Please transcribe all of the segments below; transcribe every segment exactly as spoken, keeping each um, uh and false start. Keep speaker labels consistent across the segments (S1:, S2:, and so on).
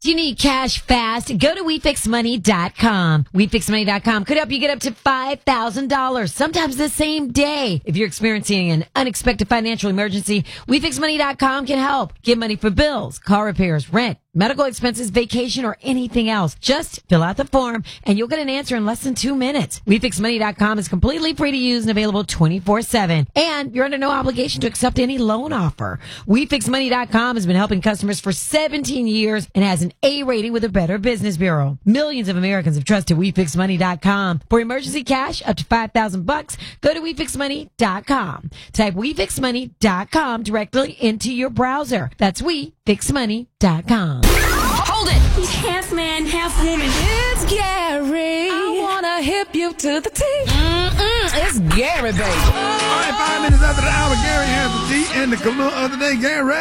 S1: Do you need cash fast? Go to we fix money dot com. we fix money dot com could help you get up to five thousand dollars, sometimes the same day. If you're experiencing an unexpected financial emergency, we fix money dot com can help. Get money for bills, car repairs, rent, medical expenses, vacation, or anything else. Just fill out the form and you'll get an answer in less than two minutes. we fix money dot com is completely free to use and available twenty-four seven. And you're under no obligation to accept any loan offer. we fix money dot com has been helping customers for seventeen years and has an A rating with the Better Business Bureau. Millions of Americans have trusted we fix money dot com. For emergency cash up to five thousand bucks, go to we fix money dot com. Type we fix money dot com directly into your browser. That's we fix money dot com.
S2: Hold it! He's half man, half woman.
S3: It's Gary. I wanna hip you to the T. Mm-mm, it's Gary, baby.
S4: All right, five minutes after the hour, Gary has the T and the color of the day.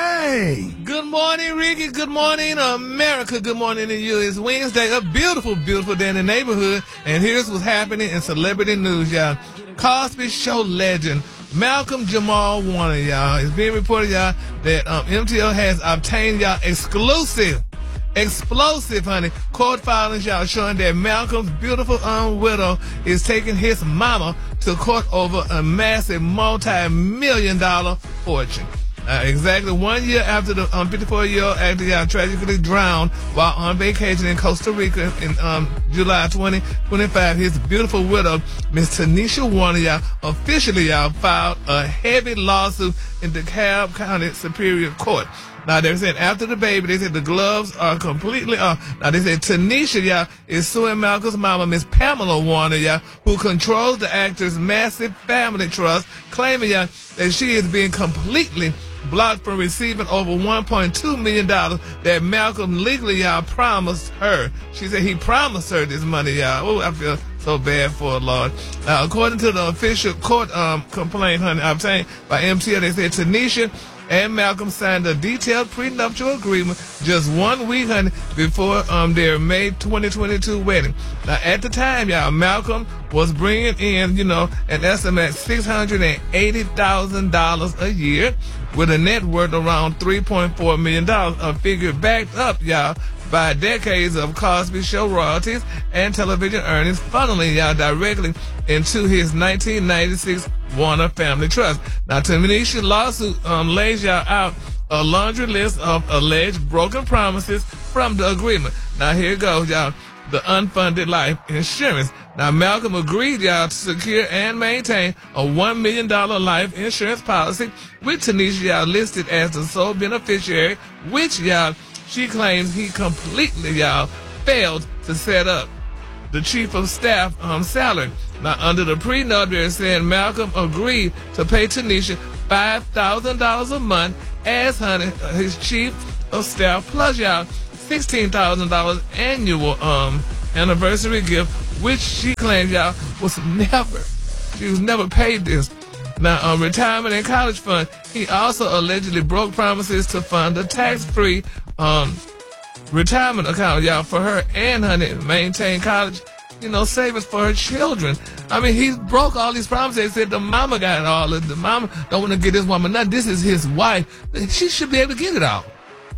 S4: Gary.
S5: Good morning, Ricky. Good morning, America. Good morning to you. It's Wednesday, a beautiful, beautiful day in the neighborhood. And here's what's happening in celebrity news, y'all. Cosby Show legend Malcolm Jamal Warner, y'all. It's being reported, y'all, that um, M T L has obtained, y'all, exclusive, explosive, honey, court filings, y'all, showing that Malcolm's beautiful um, widow is taking his mama to court over a massive multi-million dollar fortune. Uh, exactly one year after the um, fifty-four-year-old actor, y'all, tragically drowned while on vacation in Costa Rica in um, July twenty twenty-five, his beautiful widow, Miss Tanisha Warner, y'all, officially, y'all, filed a heavy lawsuit in DeKalb County Superior Court. Now, they said after the baby, they said the gloves are completely off. Now, they said Tanisha, y'all, is suing Malcolm's mama, Miss Pamela Warner, y'all, who controls the actor's massive family trust, claiming, y'all, that she is being completely blocked from receiving over one point two million dollars that Malcolm legally, y'all, promised her. She said he promised her this money, y'all. Oh, I feel so bad for her, Lord. Uh, according to the official court um, complaint, honey, obtained by M T L, they said Tanisha and Malcolm signed a detailed prenuptial agreement just one week, honey, before um, their May twenty twenty-two wedding. Now, at the time, y'all, Malcolm was bringing in, you know, an estimate six hundred eighty thousand dollars a year with a net worth around three point four million dollars, a figure backed up, y'all, by decades of Cosby Show royalties and television earnings, funneling, y'all, directly into his nineteen ninety-six Warner Family Trust. Now, Tanisha's lawsuit um, lays, y'all, out a laundry list of alleged broken promises from the agreement. Now, here it goes, y'all. The unfunded life insurance. Now, Malcolm agreed, y'all, to secure and maintain a one million dollars life insurance policy with Tanisha, y'all, listed as the sole beneficiary, which, y'all, she claims he completely, y'all, failed to set up. The chief of staff um, salary. Now, under the prenup, they're saying Malcolm agreed to pay Tanisha five thousand dollars a month as, honey, his chief of staff, plus, y'all, sixteen thousand dollars annual um anniversary gift, which she claims, y'all, was never, she was never paid this. Now, um, retirement and college fund, he also allegedly broke promises to fund a tax-free um retirement account, y'all, for her and, honey, maintain college, you know, savings for her children. I mean, he broke all these promises. They said the mama got all of it. The mama don't want to get this woman nothing. This is his wife. She should be able to get it all.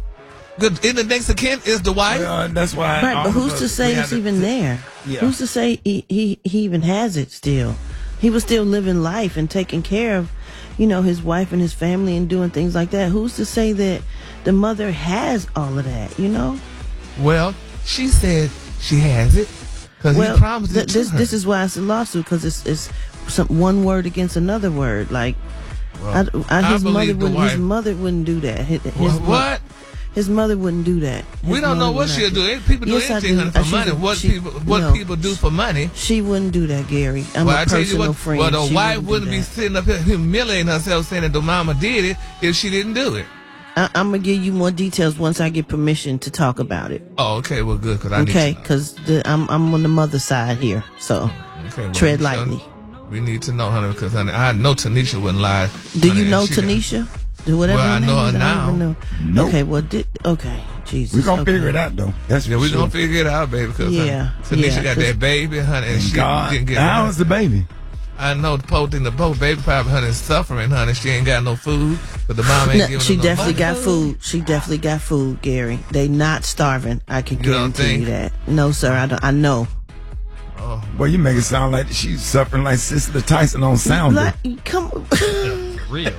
S5: Good. In the next of kin is the wife.
S4: Well, that's why.
S6: Right, but who's to say it's even there? Yeah. Who's to say he, he, he even has it still? He was still living life and taking care of, you know, his wife and his family and doing things like that. Who's to say that the mother has all of that, you know?
S5: Well, she said she has it because
S6: well,
S5: he promised
S6: th-
S5: it to
S6: this
S5: her.
S6: this is why it's a lawsuit, because it's it's some one word against another word. Like,
S5: well,
S6: I, I, his
S5: I
S6: mother
S5: believe the
S6: wouldn't.
S5: wife.
S6: His mother wouldn't do that. His, his
S5: What? what?
S6: His mother wouldn't do that. His
S5: We don't know
S6: mother
S5: what
S6: would
S5: she'll
S6: not
S5: do. People do
S6: Yes, I
S5: anything,
S6: do.
S5: honey, for
S6: Uh, she's
S5: money.
S6: a-
S5: What
S6: she-
S5: people what
S6: no.
S5: people do for money.
S6: She wouldn't do that, Gary. I'm
S5: Well,
S6: a
S5: I tell you
S6: personal
S5: what,
S6: friend.
S5: well, the
S6: She
S5: wife
S6: wouldn't,
S5: wouldn't
S6: do
S5: be
S6: that.
S5: sitting up here humiliating herself saying that the mama did it if she didn't do it.
S6: I, I'm gonna give you more details once I get permission to talk about it.
S5: Oh, okay. Well, good, because I
S6: Okay,
S5: need to know.
S6: because I'm I'm on the mother side here, so
S5: Okay, well,
S6: tread
S5: we
S6: lightly.
S5: shall- We need to know, honey, because, honey, I know Tanisha wouldn't lie.
S6: Do
S5: honey,
S6: you know
S5: she-
S6: Tanisha? Do whatever
S5: Well,
S6: her
S5: I
S6: name
S5: know her
S6: is, I don't
S5: now.
S6: even know.
S4: Nope.
S6: Okay, well, di- okay, Jesus.
S4: We're going to
S6: okay.
S4: figure it out, though. That's
S5: Yeah,
S4: for
S5: we're
S4: sure.
S5: going to figure it out, baby, because
S6: Yeah,
S5: Tanisha
S6: yeah,
S5: got
S6: 'cause-
S5: that baby, honey, and
S4: And
S5: she
S4: God,
S5: didn't get
S4: how
S5: it.
S4: is the baby?
S5: I know the poor thing, the poor baby probably, honey, is suffering, honey. She ain't got no food, but the mom ain't
S6: No,
S5: giving
S6: she
S5: her no
S6: definitely
S5: money.
S6: got food. She definitely got food, Gary. They not starving. I can
S5: You don't
S6: guarantee you
S5: think?
S6: that. No, sir. I don't. I know.
S5: Oh,
S4: Well, you make it sound like she's suffering like Sister Tyson on Sounder.
S6: Like, come.
S7: Real.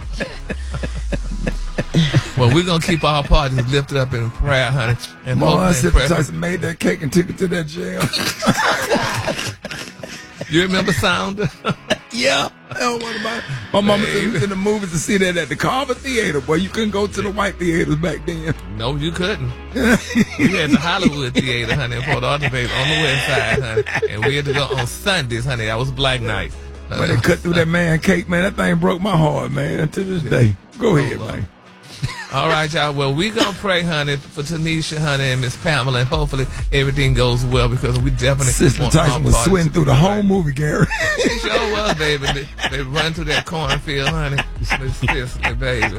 S5: well, we're going to keep our parties lifted up in prayer, honey. And hope
S4: Boy,
S5: and
S4: Sister
S5: pray.
S4: Tyson made that cake and took it to that jail.
S5: You remember Sounder?
S4: Yeah. Oh, what about it? My mama took
S5: Baby.
S4: me to the movies to see that at the Carver Theater. Boy, you couldn't go to the white theaters back then.
S5: No, you couldn't. We had the Hollywood Theater, honey, in Port Arthur, baby, on the west side, honey. And we had to go on Sundays, honey. That was Black Night.
S4: When they cut through that man cake, man, that thing broke my heart, man, to this day. Go ahead,
S5: Lord.
S4: man.
S5: All right, y'all. Well, we going to pray, honey, for Tanisha, honey, and Miss Pamela, and hopefully everything goes well because we definitely
S4: Sister
S5: want our
S4: Tyson was
S5: parties
S4: sweating
S5: to
S4: through
S5: be
S4: the whole
S5: right.
S4: movie, Gary.
S5: She sure was, baby. They, they run through that cornfield, honey. Miss Sister, baby.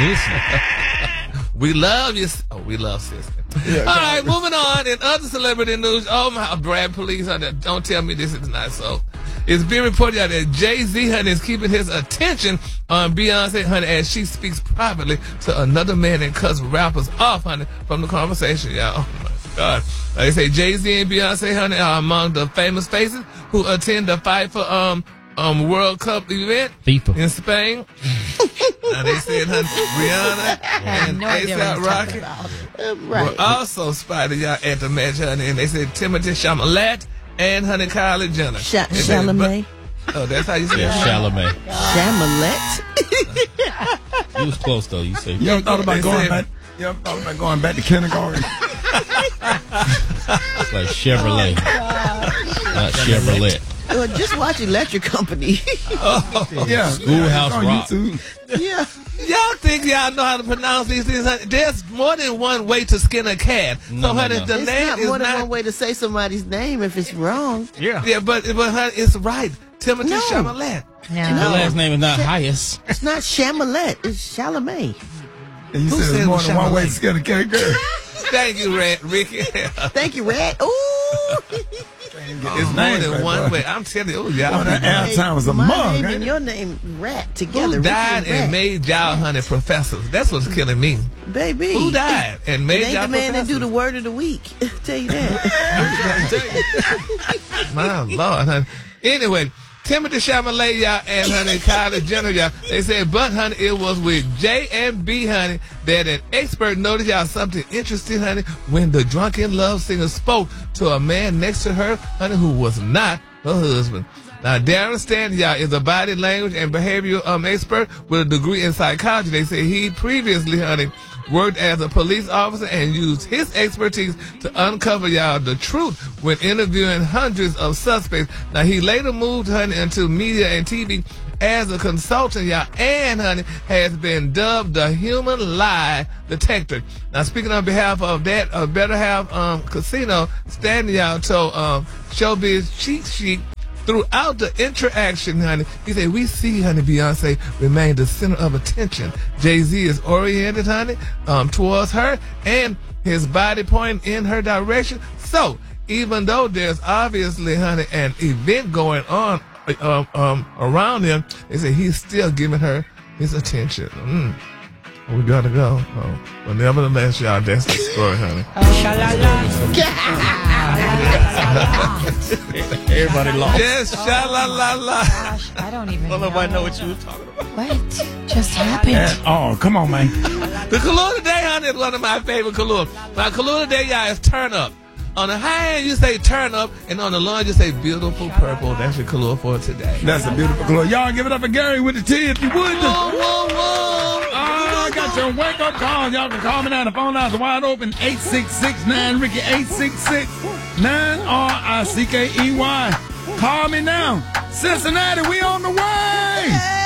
S5: We love you. s- Oh, we love Sister.
S4: Yeah,
S5: All
S4: God.
S5: right, moving on. In other celebrity news, oh my, Brad Police, honey, don't tell me this is not so. It's being reported out that Jay-Z, honey, is keeping his attention on Beyonce, honey, as she speaks privately to another man and cuts rappers off, honey, from the conversation, y'all. Oh my God. They say Jay-Z and Beyonce, honey, are among the famous faces who attend the fight for um um World Cup event
S7: FIFA.
S5: in Spain. Now they said, honey, Rihanna and
S1: no idea what
S5: A$AP
S1: he's talking
S5: Rocky
S6: Right.
S5: were also spotted y'all at the match, honey, and they said Timothy Chalamet and honey Kylie Jenner.
S6: Sha-
S5: They said,
S6: Chalamet.
S5: but- Oh, that's how you say
S7: Yeah,
S5: it.
S7: Chalamet.
S6: Chalamet.
S7: You was close though. You say
S4: You ever thought about
S5: They
S4: going
S5: said-
S4: back? You ever thought about going back to kindergarten?
S7: it's like Chevrolet, not Chevrolet.
S6: Well, just watch Electric Company.
S4: Yeah.
S7: Schoolhouse
S4: It's on
S7: Rock.
S4: YouTube.
S6: yeah.
S5: Y'all think y'all know how to pronounce these things? Honey? There's more than one way to skin a cat.
S7: No,
S5: so,
S7: no,
S5: honey,
S7: no.
S5: the
S6: It's
S5: name
S6: not
S5: is
S6: more than
S5: not.
S6: one way to say somebody's name if it's wrong.
S7: Yeah.
S5: Yeah, but but honey, it's right. Timothy
S6: No.
S5: Chalamet.
S1: No.
S7: Your last name is not Highest.
S6: It's not Chalamet. It's Chalamet.
S4: And you
S5: Who
S4: said
S5: said
S4: there's
S5: it
S4: more
S5: was
S4: than one way to
S5: Chalamet?
S4: skin a cat, girl.
S5: Thank you, Red, Ricky.
S6: Thank you, Red. Ooh.
S5: It's more than one way. I'm telling you, oh, y'all.
S4: Oh, that airtime was a
S6: My
S4: mug,
S6: name
S4: ain't
S6: and
S4: it?
S6: your name, Rat, together.
S5: Who
S6: Ricky
S5: died
S6: Rat.
S5: and made y'all, honey, professors? That's what's killing me.
S6: Baby.
S5: Who died and
S6: It
S5: made
S6: ain't
S5: y'all
S6: the man that do
S5: professors?
S6: the word of the week. Tell you that.
S5: My Lord, honey. Anyway, Timothy Chalamet, y'all, and honey, Kylie Jenner, y'all. They said, but honey, it was with J and B, honey, that an expert noticed y'all something interesting, honey, when the drunken love singer spoke to a man next to her, honey, who was not her husband. Now, Darren Stanley, y'all, is a body language and behavioral um, expert with a degree in psychology. They say he previously, honey, worked as a police officer and used his expertise to uncover y'all the truth when interviewing hundreds of suspects. Now, he later moved, honey, into media and T V as a consultant, y'all, and, honey, has been dubbed the human lie detector. Now, speaking on behalf of that, uh, Better Half um, Casino, Stanley, y'all, told um, Showbiz Cheat Sheet, throughout the interaction, honey, he said, we see, honey, Beyonce remain the center of attention. Jay-Z is oriented, honey, um, towards her, and his body pointing in her direction. So, even though there's obviously, honey, an event going on um, um, around him, they say he's still giving her his attention. Mm. We gotta go. Oh. But nevertheless, y'all, that's the story, honey.
S7: Everybody lost.
S5: Yes, sha-la-la-la.
S1: Gosh, I don't even
S7: Well,
S1: know.
S7: nobody know what you was talking about.
S1: What just happened?
S4: And- oh, come on, man.
S5: The Kahlua today, honey, is one of my favorite Kahlua. Now, Kahlua today, y'all, is turn up. On the high end, you say turn up, and on the low end, you say beautiful purple. That's your Kahlua for today.
S4: That's a beautiful clue. Y'all give it up for Gary with the T if you would.
S5: Whoa, whoa, whoa.
S4: Oh, I got your wake up calls. Y'all can call me now. The phone lines are wide open. eight six six nine Ricky eight six six nine R I C K E Y. Call me now. Cincinnati, we on the way.